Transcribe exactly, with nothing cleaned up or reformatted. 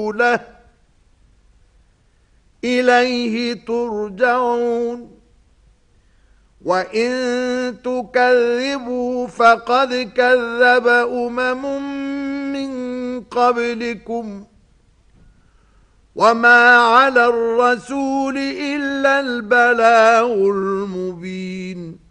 ورسوله إليه ترجعون وإن تكذبوا فقد كذب أمم من قبلكم وما على الرسول إلا البلاغ المبين